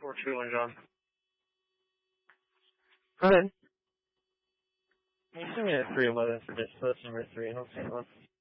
421, John. Go ahead. Can you send me a 311 for dispatch number 3 in St. Louis?